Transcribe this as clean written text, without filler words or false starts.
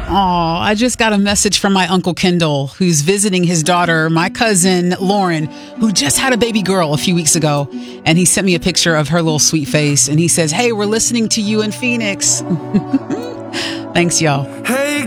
Oh, I just got a message from my Uncle Kendall, who's visiting his daughter, my cousin Lauren, who just had a baby girl a few weeks ago. And he sent me a picture of her little sweet face. And he says, "Hey, we're listening to you in Phoenix." Thanks, y'all. Hey